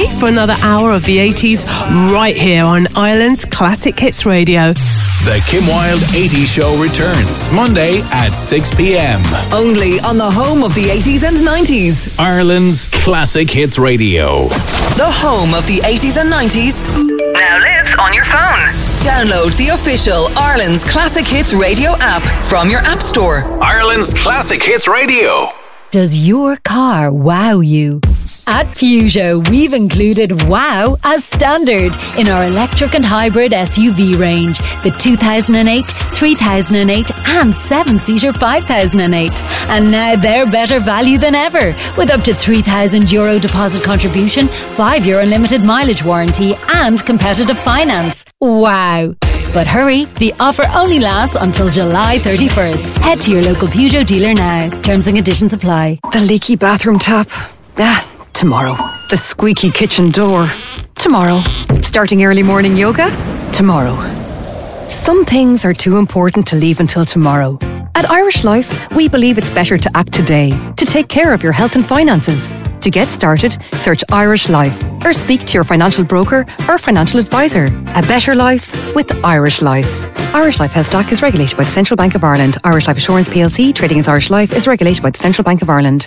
for another hour of the 80s right here on Ireland's Classic Hits Radio. The Kim Wilde 80s Show returns Monday at 6 p.m. Only on the home of the 80s and 90s. Ireland's Classic Hits Radio. The home of the 80s and 90s now lives on your phone. Download the official Ireland's Classic Hits Radio app from your app store. Ireland's Classic Hits Radio. Does your car wow you? At Peugeot, we've included wow as standard in our electric and hybrid SUV range. The 2008, 3008 and 7-seater 5008. And now they're better value than ever, with up to €3,000 deposit contribution, 5-year unlimited mileage warranty and competitive finance. Wow! But hurry, the offer only lasts until July 31st. Head to your local Peugeot dealer now. Terms and conditions apply. The leaky bathroom tap. Tomorrow. The squeaky kitchen door. Tomorrow. Starting early morning yoga. Tomorrow. Some things are too important to leave until tomorrow. At Irish Life, we believe it's better to act today to take care of your health and finances. To get started, search Irish Life or speak to your financial broker or financial advisor. A better life with Irish Life. Irish Life Health DAC is regulated by the Central Bank of Ireland. Irish Life Assurance PLC, trading as Irish Life, is regulated by the Central Bank of Ireland.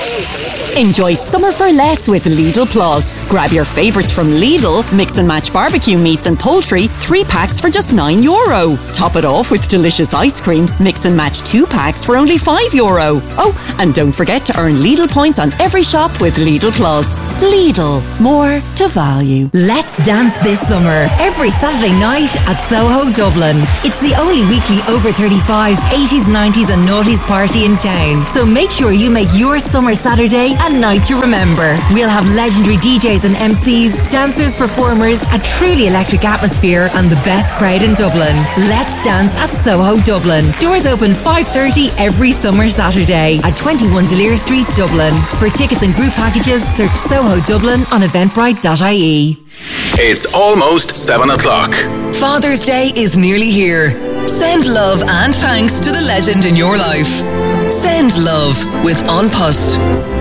Enjoy summer for less with Lidl Plus. Grab your favourites from Lidl, mix and match barbecue meats and poultry, 3 packs for just €9. Top it off with delicious ice cream, mix and match 2 packs for only €5. Oh, and don't forget to earn Lidl points on every shop with Lidl Plus. Lidl, more to value. Let's dance this summer, every Saturday night at Soho, Dublin. It's the only weekly over 35s, 80s, 90s and noughties party in town. So make sure you make your summer Saturday a night to remember. We'll have legendary DJs and MCs, dancers, performers, a truly electric atmosphere and the best crowd in Dublin. Let's dance at Soho, Dublin. Doors open 5:30 every summer Saturday at 21 Delir Street, Dublin. For tickets and group packages, search Soho Dublin on eventbrite.ie. It's almost 7 o'clock. Father's Day is nearly here. Send love and thanks to the legend in your life. Send love with An Post.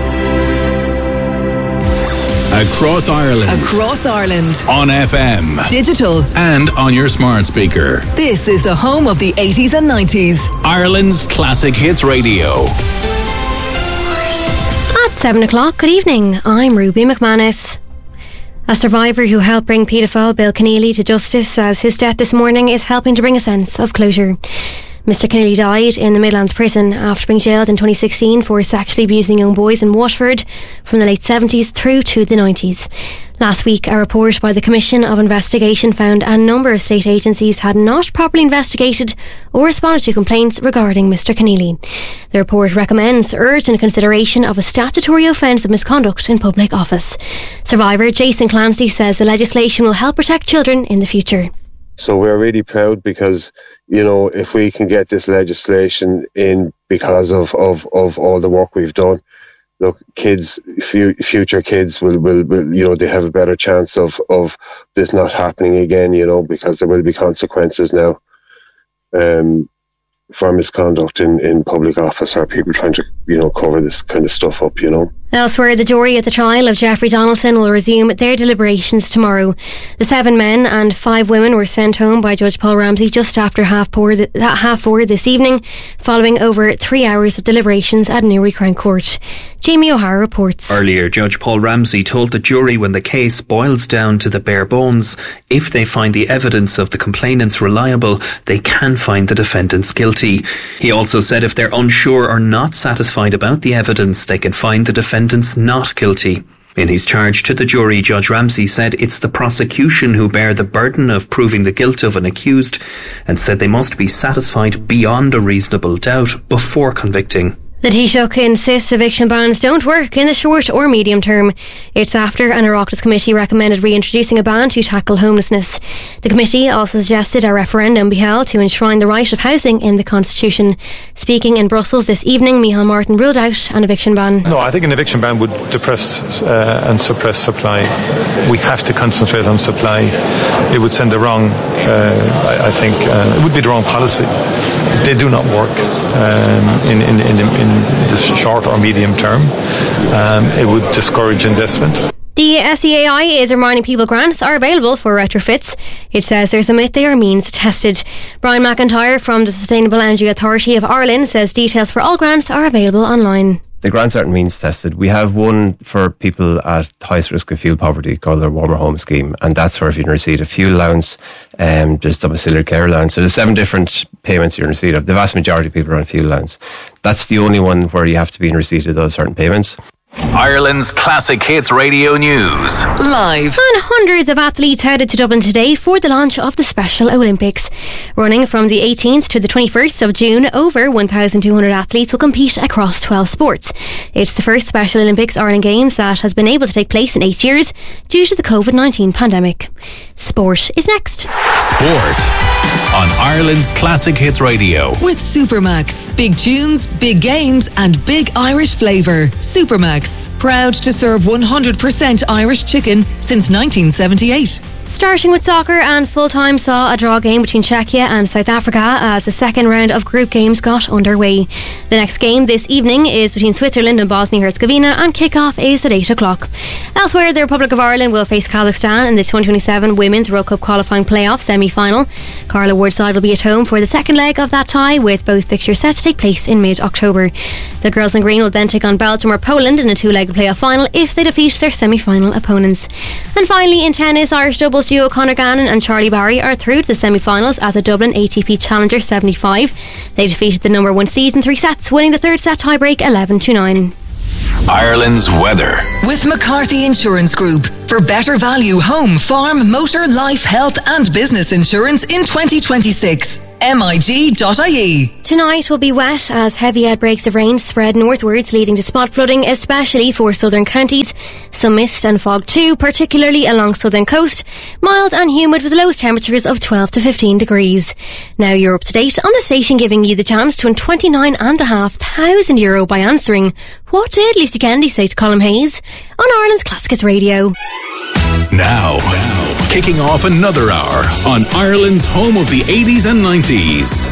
Across Ireland. Across Ireland. On FM. Digital. And on your smart speaker. This is the home of the 80s and 90s. Ireland's Classic Hits Radio. At 7 o'clock, good evening. I'm Ruby McManus. A survivor who helped bring paedophile Bill Keneally to justice says his death this morning is helping to bring a sense of closure. Mr Keneally died in the Midlands prison after being jailed in 2016 for sexually abusing young boys in Waterford from the late 70s through to the 90s. Last week, a report by the Commission of Investigation found a number of state agencies had not properly investigated or responded to complaints regarding Mr Keneally. The report recommends urgent consideration of a statutory offence of misconduct in public office. Survivor Jason Clancy says the legislation will help protect children in the future. So we're really proud because, you know, if we can get this legislation in because of all the work we've done, look, kids, future kids will, you know, they have a better chance of this not happening again, you know, because there will be consequences now for misconduct in public office or people trying to, you know, cover this kind of stuff up, you know. Elsewhere, the jury at the trial of Jeffrey Donaldson will resume their deliberations tomorrow. The 7 men and 5 women were sent home by Judge Paul Ramsey just after half four this evening, following over 3 hours of deliberations at Newry Crown Court. Jamie O'Hara reports. Earlier, Judge Paul Ramsey told the jury when the case boils down to the bare bones, if they find the evidence of the complainants reliable, they can find the defendants guilty. He also said if they're unsure or not satisfied about the evidence, they can find the defendants not guilty. In his charge to the jury, Judge Ramsey said it's the prosecution who bear the burden of proving the guilt of an accused and said they must be satisfied beyond a reasonable doubt before convicting. The Taoiseach insists eviction bans don't work in the short or medium term. It's after an Oireachtas committee recommended reintroducing a ban to tackle homelessness. The committee also suggested a referendum be held to enshrine the right of housing in the Constitution. Speaking in Brussels this evening, Micheál Martin ruled out an eviction ban. No, I think an eviction ban would depress and suppress supply. We have to concentrate on supply. It would send the wrong, it would be the wrong policy. They do not work in the short or medium term. It would discourage investment. The SEAI is reminding people grants are available for retrofits. It says there's a myth they are means tested. Brian McIntyre from the Sustainable Energy Authority of Ireland says details for all grants are available online. The grants aren't means tested. We have one for people at highest risk of fuel poverty called the Warmer Home Scheme, and that's where if you can receive a fuel allowance, there's domiciliary care allowance. So there's 7 different payments you're in receipt of. The vast majority of people are on fuel allowance. That's the only one where you have to be in receipt of those certain payments. Ireland's Classic Hits Radio News. Live. And hundreds of athletes headed to Dublin today for the launch of the Special Olympics. Running from the 18th to the 21st of June, over 1,200 athletes will compete across 12 sports. It's the first Special Olympics Ireland Games that has been able to take place in 8 years due to the COVID-19 pandemic. Sport is next. Sport on Ireland's Classic Hits Radio. With Supermax. Big tunes, big games and big Irish flavour. Supermax. Proud to serve 100% Irish chicken since 1978. Starting with soccer, and full-time saw a draw game between Czechia and South Africa as the second round of group games got underway. The next game this evening is between Switzerland and Bosnia-Herzegovina, and kick-off is at 8 o'clock. Elsewhere, the Republic of Ireland will face Kazakhstan in the 2027 Women's World Cup qualifying playoff semi-final. Carla Woodside will be at home for the second leg of that tie, with both fixtures set to take place in mid-October. The girls in green will then take on Belgium or Poland in a 2-legged playoff final if they defeat their semi-final opponents. And finally, in tennis, Irish doubles duo Conor Gannon and Charlie Barry are through to the semi-finals at the Dublin ATP Challenger 75. They defeated the number 1 seed in 3 sets, winning the third set tiebreak 11-9. Ireland's weather. With McCarthy Insurance Group. For better value home, farm, motor, life, health and business insurance in 2026. MIG.ie. Tonight will be wet as heavy outbreaks of rain spread northwards, leading to spot flooding, especially for southern counties. Some mist and fog too, particularly along southern coast. Mild and humid with lowest temperatures of 12 to 15 degrees. Now you're up to date on the station, giving you the chance to win €29,500 by answering what did Lucy Kennedy say to Colm Hayes on Ireland's Classic Hits Radio. Now, kicking off another hour on Ireland's home of the 80s and 90s.